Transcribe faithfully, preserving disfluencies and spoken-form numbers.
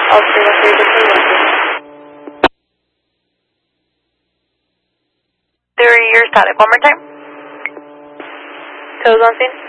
All three one three between one two. Theory, your static. One more time. Toes on scene.